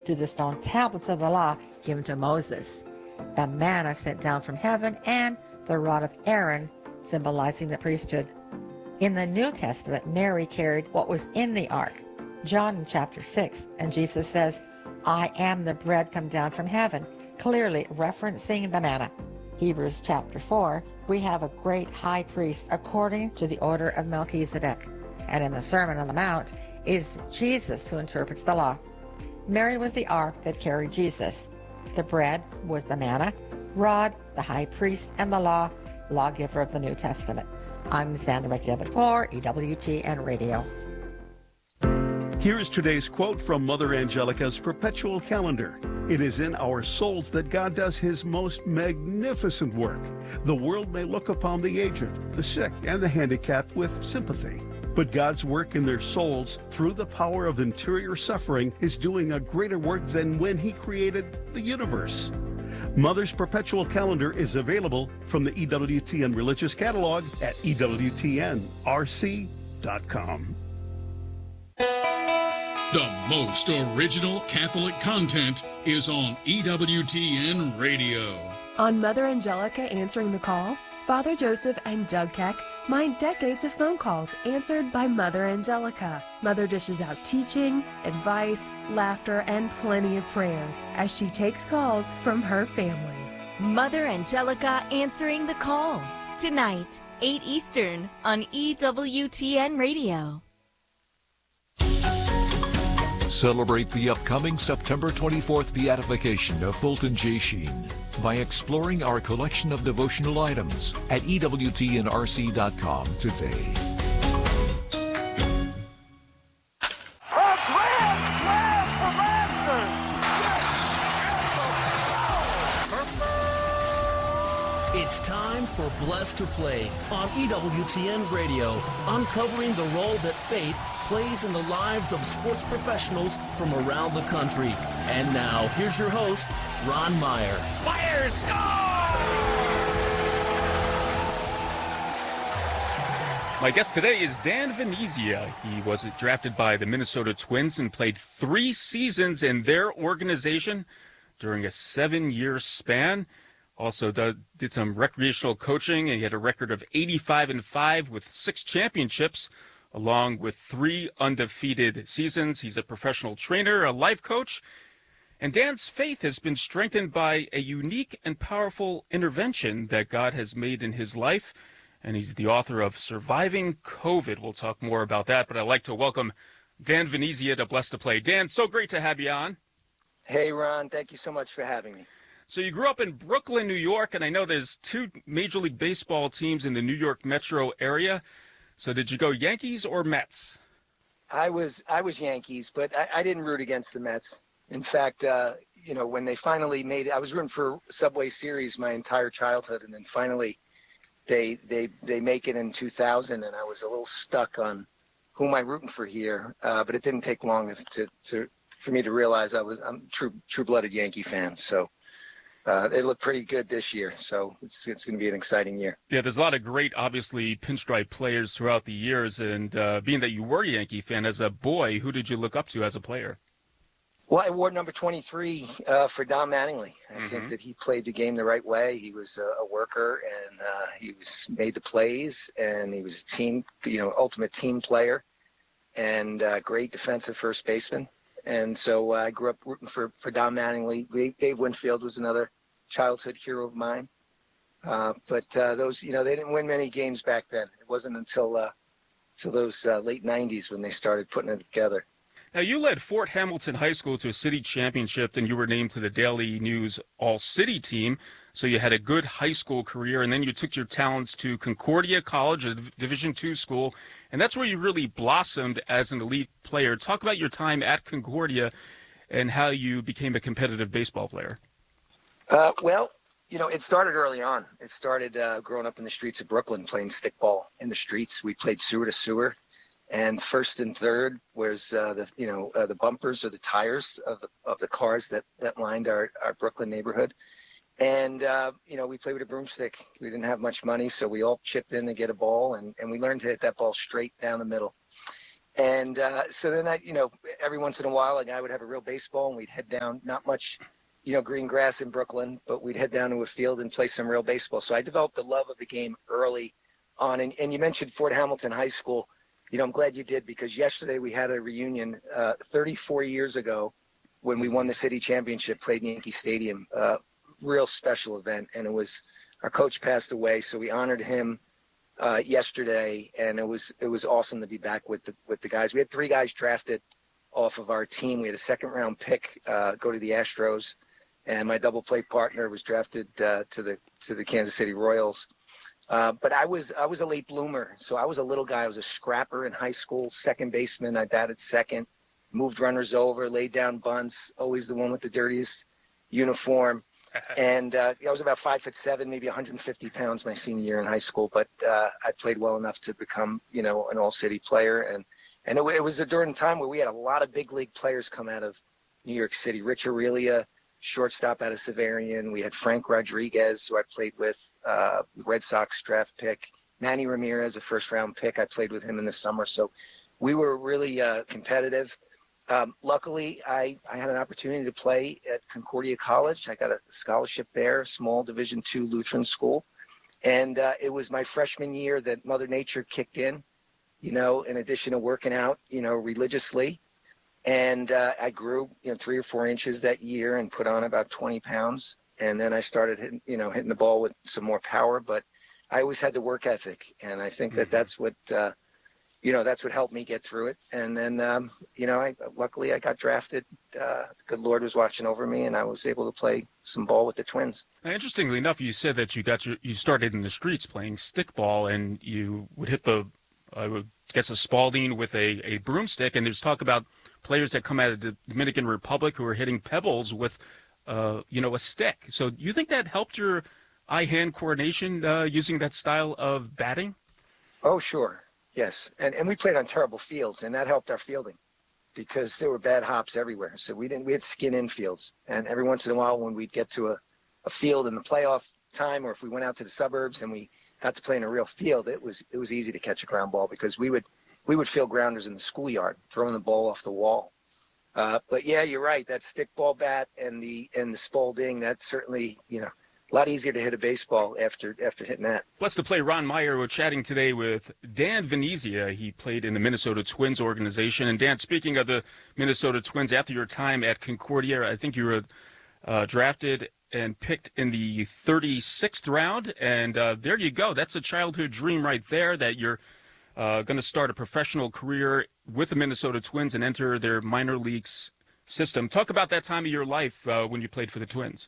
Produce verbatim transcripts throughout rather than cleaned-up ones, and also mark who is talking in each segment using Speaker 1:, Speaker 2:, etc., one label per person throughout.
Speaker 1: to the stone tablets of the law given to Moses, the manna sent down from heaven, and the rod of Aaron, symbolizing the priesthood. In the New Testament, Mary carried what was in the ark. John in chapter six, and Jesus says, I am the bread come down from heaven, clearly referencing the manna. Hebrews chapter four, we have a great high priest according to the order of Melchizedek. And in the Sermon on the Mount is Jesus who interprets the law. Mary was the ark that carried Jesus. The bread was the manna, rod, the high priest, and the law, lawgiver of the New Testament. I'm Sandra McDevitt for E W T N Radio.
Speaker 2: Here's today's quote from Mother Angelica's perpetual calendar. It is in our souls that God does his most magnificent work. The world may look upon the aged, the sick, and the handicapped with sympathy. But God's work in their souls through the power of interior suffering is doing a greater work than when he created the universe. Mother's perpetual calendar is available from the E W T N Religious Catalog at E W T N R C dot com.
Speaker 3: The most original Catholic content is on E W T N Radio.
Speaker 4: On Mother Angelica Answering the Call, Father Joseph and Doug Keck mind decades of phone calls answered by Mother Angelica. Mother dishes out teaching, advice, laughter, and plenty of prayers as she takes calls from her family.
Speaker 5: Mother Angelica Answering the Call, tonight, eight Eastern on E W T N Radio.
Speaker 6: Celebrate the upcoming September twenty-fourth beatification of Fulton J. Sheen by exploring our collection of devotional items at E W T N R C dot com today.
Speaker 7: A grand slam for Masters!
Speaker 8: It's time for Blessed to Play on E W T N Radio, uncovering the role that faith plays in the lives of sports professionals from around the country. And now, here's your host, Ron Meyer.
Speaker 7: Fire, score!
Speaker 9: My guest today is Dan Venezia. He was drafted by the Minnesota Twins and played three seasons in their organization during a seven-year span. Also did, did some recreational coaching, and he had a record of eighty-five and five with six championships, along with three undefeated seasons. He's a professional trainer, a life coach, and Dan's faith has been strengthened by a unique and powerful intervention that God has made in his life, and he's the author of Surviving COVID. We'll talk more about that, but I'd like to welcome Dan Venezia to Blessed to Play. Dan, so great to have you on.
Speaker 10: Hey, Ron, thank you so much for having me.
Speaker 9: So you grew up in Brooklyn, New York, and I know there's two Major League Baseball teams in the New York metro area. So did you go Yankees or Mets?
Speaker 10: I was I was Yankees, but I, I didn't root against the Mets. In fact, uh, you know, when they finally made it, I was rooting for Subway Series my entire childhood, and then finally they they they make it in two thousand, and I was a little stuck on who am I rooting for here. Uh, but it didn't take long to, to for me to realize I was I'm a true true-blooded Yankee fan. So. Uh, they look pretty good this year, so it's it's going to be an exciting year.
Speaker 9: Yeah, there's a lot of great, obviously, pinstripe players throughout the years, and uh, being that you were a Yankee fan as a boy, who did you look up to as a player?
Speaker 10: Well, I wore number twenty-three uh, for Don Mattingly. I mm-hmm. think that he played the game the right way. He was a, a worker, and uh, he was made the plays, and he was a team, you know, ultimate team player, and uh, great defensive first baseman. And so uh, I grew up rooting for, for Don Mattingly. Dave Winfield was another childhood hero of mine. Uh, but uh, those, you know, they didn't win many games back then. It wasn't until, uh, until those uh, late nineties when they started putting it together.
Speaker 9: Now, you led Fort Hamilton High School to a city championship, and you were named to the Daily News All-City team. So you had a good high school career, and then you took your talents to Concordia College, a Division two school, and that's where you really blossomed as an elite player. Talk about your time at Concordia and how you became a competitive baseball player.
Speaker 10: Uh, well, you know, it started early on. It started uh, growing up in the streets of Brooklyn, playing stickball in the streets. We played sewer to sewer, and first and third was uh, the you know uh, the bumpers or the tires of the of the cars that that lined our our Brooklyn neighborhood. And, uh, you know, we played with a broomstick. We didn't have much money, so we all chipped in to get a ball, and, and we learned to hit that ball straight down the middle. And uh, so then I, you know, every once in a while, a guy would have a real baseball, and we'd head down, not much, you know, green grass in Brooklyn, but we'd head down to a field and play some real baseball. So I developed a love of the game early on. And, and you mentioned Fort Hamilton High School. You know, I'm glad you did, because yesterday we had a reunion uh, thirty-four years ago when we won the city championship, played in Yankee Stadium. Uh, real special event. And it was, our coach passed away, so we honored him Uh, yesterday, and it was it was awesome to be back with the with the guys. We had three guys drafted off of our team. We had a second round pick uh, go to the Astros, and my double play partner was drafted uh, to the to the Kansas City Royals. Uh, but I was I was a late bloomer, so I was a little guy. I was a scrapper in high school, second baseman. I batted second, moved runners over, laid down bunts. Always the one with the dirtiest uniform. And uh, I was about five foot seven, maybe one hundred fifty pounds my senior year in high school. But uh, I played well enough to become, you know, an all-city player. And and it, it was a, during a time where we had a lot of big league players come out of New York City. Rich Aurelia, shortstop out of Severian. We had Frank Rodriguez, who I played with, uh, Red Sox draft pick. Manny Ramirez, a first-round pick. I played with him in the summer. So we were really uh, competitive. Um, luckily, I, I had an opportunity to play at Concordia College. I got a scholarship there, small Division two Lutheran school. And uh, it was my freshman year that Mother Nature kicked in, you know, in addition to working out, you know, religiously. And uh, I grew, you know, three or four inches that year and put on about twenty pounds. And then I started hitting, you know, hitting the ball with some more power. But I always had the work ethic. And I think that that's what uh, – you know, that's what helped me get through it. And then, um, you know, I, luckily I got drafted. Uh, the good Lord was watching over me, and I was able to play some ball with the Twins.
Speaker 9: Now, interestingly enough, you said that you got your, you started in the streets playing stickball, and you would hit the, I would guess, a Spalding with a, a broomstick. And there's talk about players that come out of the Dominican Republic who are hitting pebbles with, uh, you know, a stick. So do you think that helped your eye-hand coordination uh, using that style of batting?
Speaker 10: Oh, sure. Yes, and and we played on terrible fields, and that helped our fielding because there were bad hops everywhere. So we didn't we had skin in fields, and every once in a while when we'd get to a, a field in the playoff time, or if we went out to the suburbs and we got to play in a real field, it was it was easy to catch a ground ball because we would we would field grounders in the schoolyard, throwing the ball off the wall. Uh, but yeah, you're right. That stickball bat and the and the Spalding, that's certainly, you know, a lot easier to hit a baseball after after hitting that.
Speaker 9: Let's to play Ron Meyer. We're chatting today with Dan Venezia. He played in the Minnesota Twins organization. And Dan, speaking of the Minnesota Twins, after your time at Concordia, I think you were uh, drafted and picked in the thirty-sixth round. And uh, there you go. That's a childhood dream right there, that you're uh, going to start a professional career with the Minnesota Twins and enter their minor leagues system. Talk about that time of your life uh, when you played for the Twins.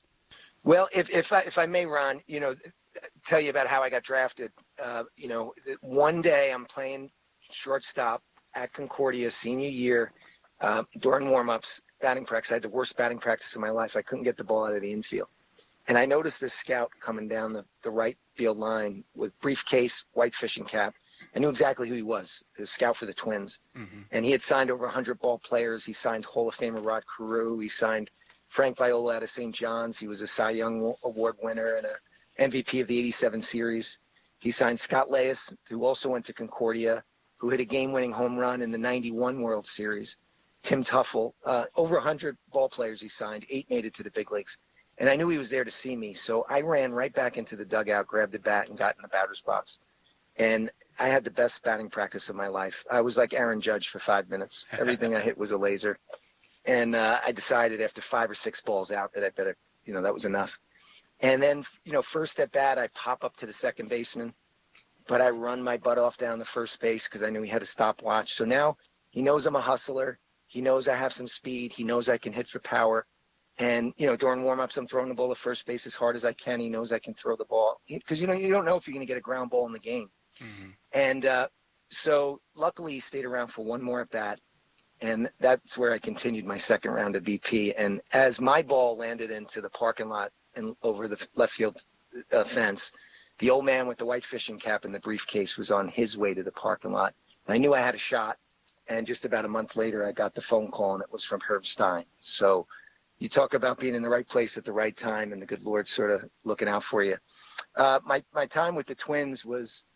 Speaker 10: Well, if if I if I may, Ron, you know, tell you about how I got drafted. Uh, you know, one day I'm playing shortstop at Concordia senior year uh, during warm-ups, batting practice. I had the worst batting practice of my life. I couldn't get the ball out of the infield. And I noticed this scout coming down the, the right field line with briefcase, white fishing cap. I knew exactly who he was. He was a scout for the Twins. Mm-hmm. And he had signed over one hundred ball players. He signed Hall of Famer Rod Carew. He signed Frank Viola out of Saint John's. He was a Cy Young Award winner and a M V P of the eighty-seven series. He signed Scott Leyes, who also went to Concordia, who hit a game-winning home run in the ninety-one World Series. Tim Tuffle, uh, over one hundred ball players he signed. Eight made it to the big leagues. And I knew he was there to see me, so I ran right back into the dugout, grabbed the bat, and got in the batter's box. And I had the best batting practice of my life. I was like Aaron Judge for five minutes. Everything I hit was a laser. And uh, I decided after five or six balls out that I better, you know, that was enough. And then, you know, first at bat, I pop up to the second baseman, but I run my butt off down the first base because I knew he had a stopwatch. So now he knows I'm a hustler. He knows I have some speed. He knows I can hit for power. And, you know, during warm-ups, I'm throwing the ball to first base as hard as I can. He knows I can throw the ball because, you know, you don't know if you're going to get a ground ball in the game. Mm-hmm. And uh, so luckily he stayed around for one more at bat. And that's where I continued my second round of B P. And as my ball landed into the parking lot and over the left field uh, fence, the old man with the white fishing cap and the briefcase was on his way to the parking lot. And I knew I had a shot. And just about a month later, I got the phone call, and it was from Herb Stein. So you talk about being in the right place at the right time and the good Lord sort of looking out for you. Uh, my, my time with the Twins was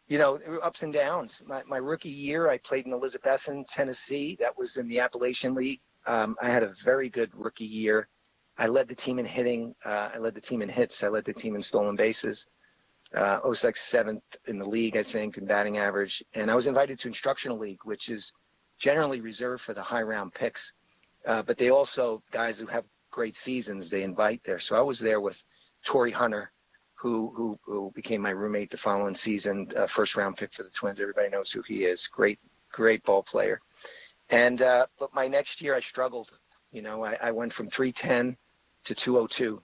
Speaker 10: you know, there were ups and downs. My, my rookie year, I played in Elizabethton, Tennessee. That was in the Appalachian League. Um, I had a very good rookie year. I led the team in hitting. Uh, I led the team in hits. I led the team in stolen bases. Uh, I was like seventh in the league, I think, in batting average. And I was invited to Instructional League, which is generally reserved for the high round picks. Uh, but they also, guys who have great seasons, they invite there. So I was there with Torrey Hunter, who who, who became my roommate the following season, uh, first round pick for the Twins. Everybody knows who he is. Great, great ball player. And uh, but my next year I struggled. You know, I, I went from three ten to two oh two.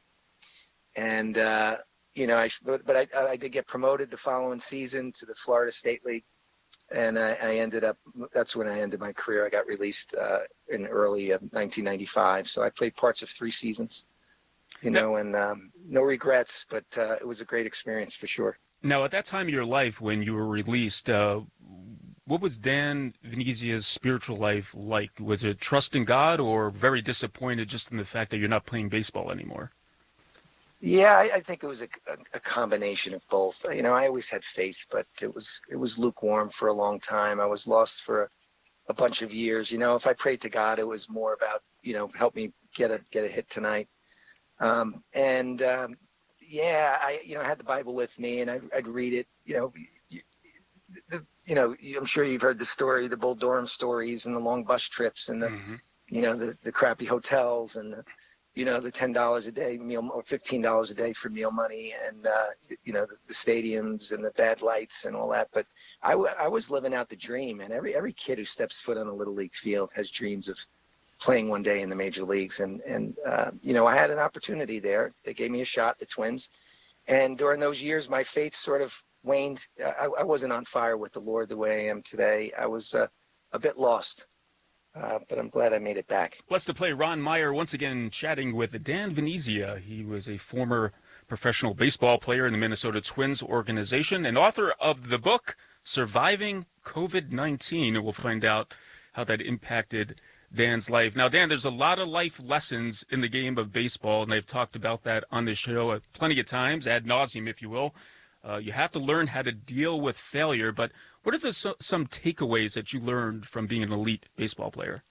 Speaker 10: And, uh, you know, I but, but I, I did get promoted the following season to the Florida State League. And I, I ended up, that's when I ended my career. I got released uh, in early uh, nineteen ninety-five. So I played parts of three seasons, you know, and um, no regrets, but uh, it was a great experience for sure.
Speaker 9: Now, at that time of your life when you were released, uh, what was Dan Venezia's spiritual life like? Was it trust in God or very disappointed just in the fact that you're not playing baseball anymore?
Speaker 10: Yeah, I, I think it was a, a, a combination of both. You know, I always had faith, but it was it was lukewarm for a long time. I was lost for a, a bunch of years. You know, if I prayed to God, it was more about, you know, help me get a get a hit tonight. Um, and um, yeah, I you know I had the Bible with me, and I, I'd read it. You know, you, the, you know, I'm sure you've heard the story, the Bull Durham stories, and the long bus trips, and the mm-hmm. you know the the crappy hotels, and the you know, the ten dollars a day meal or fifteen dollars a day for meal money, and, uh, you know, the, the stadiums and the bad lights and all that. But I, w- I was living out the dream, and every every kid who steps foot on a Little League field has dreams of playing one day in the major leagues. And, and uh, you know, I had an opportunity there. They gave me a shot, the Twins. And during those years, my faith sort of waned. I, I wasn't on fire with the Lord the way I am today. I was uh, a bit lost. Uh, but I'm glad I made it back.
Speaker 9: Let's to play Ron Meyer once again chatting with Dan Venezia. He was a former professional baseball player in the Minnesota Twins organization and author of the book Surviving COVID nineteen. And we'll find out how that impacted Dan's life. Now, Dan, there's a lot of life lessons in the game of baseball, and they've talked about that on the show plenty of times, ad nauseum, if you will. Uh, you have to learn how to deal with failure, but what are the, so, some takeaways that you learned from being an elite baseball player?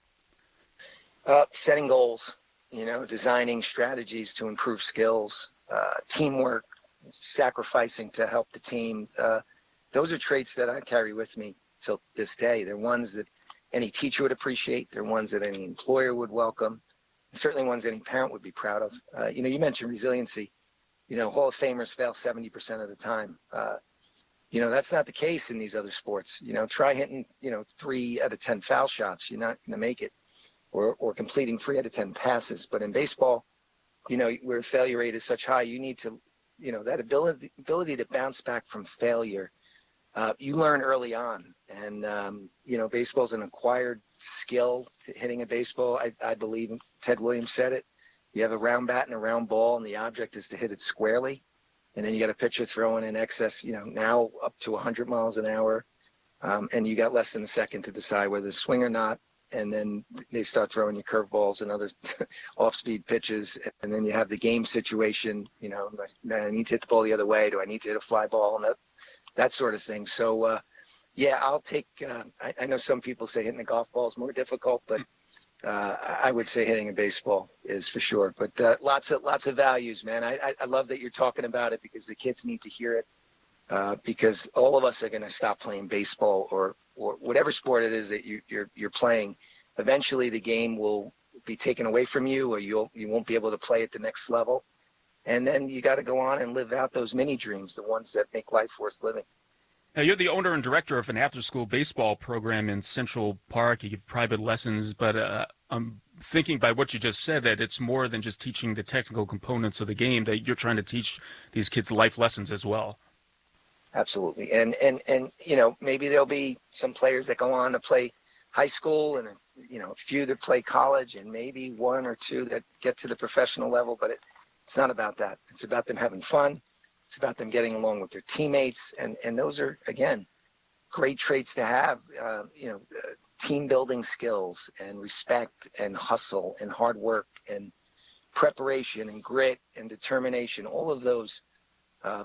Speaker 10: Uh, setting goals, you know, designing strategies to improve skills, uh, teamwork, sacrificing to help the team. Uh, those are traits that I carry with me till this day. They're ones that any teacher would appreciate. They're ones that any employer would welcome. And certainly ones any parent would be proud of. Uh, you know, you mentioned resiliency. You know, Hall of Famers fail seventy percent of the time. Uh, you know, that's not the case in these other sports. You know, try hitting, you know, three out of ten foul shots. You're not going to make it. Or, or completing three out of ten passes. But in baseball, you know, where failure rate is such high, you need to, you know, that ability ability to bounce back from failure, uh, you learn early on. And, um, you know, baseball's an acquired skill, hitting a baseball. I, I believe Ted Williams said it. You have a round bat and a round ball, and the object is to hit it squarely. And then you got a pitcher throwing in excess, you know, now up to one hundred miles an hour. Um, and you got less than a second to decide whether to swing or not. And then they start throwing you curveballs and other off-speed pitches. And then you have the game situation, you know, man, I need to hit the ball the other way. Do I need to hit a fly ball? And that, that sort of thing. So, uh, yeah, I'll take uh, – I, I know some people say hitting a golf ball is more difficult, but uh, I would say hitting a baseball is for sure. But uh, lots of lots of values, man. I, I, I love that you're talking about it because the kids need to hear it uh, because all of us are going to stop playing baseball or – or whatever sport it is that you, you're you're playing, eventually the game will be taken away from you, or you'll you won't be able to play at the next level, and then you got to go on and live out those mini dreams, the ones that make life worth living.
Speaker 9: Now, you're the owner and director of an after-school baseball program in Central Park. You give private lessons, but uh, I'm thinking by what you just said that it's more than just teaching the technical components of the game, that you're trying to teach these kids life lessons as well.
Speaker 10: Absolutely. And, and, and, you know, maybe there'll be some players that go on to play high school and, you know, a few that play college and maybe one or two that get to the professional level. But it, it's not about that. It's about them having fun. It's about them getting along with their teammates. And, and those are, again, great traits to have, uh, you know, uh, team building skills and respect and hustle and hard work and preparation and grit and determination. All of those uh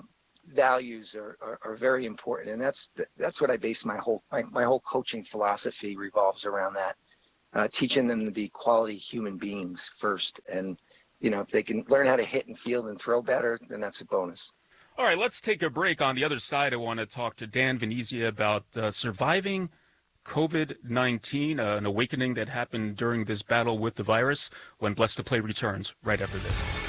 Speaker 10: values are, are, are very important, and that's that's what I base my whole my, my whole coaching philosophy revolves around that, uh, teaching them to be quality human beings first, and you know if they can learn how to hit and field and throw better, then that's a bonus.
Speaker 9: All right, let's take a break. On the other side, I want to talk to Dan Venezia about uh, surviving COVID nineteen, uh, an awakening that happened during this battle with the virus, when Blessed to Play returns right after this.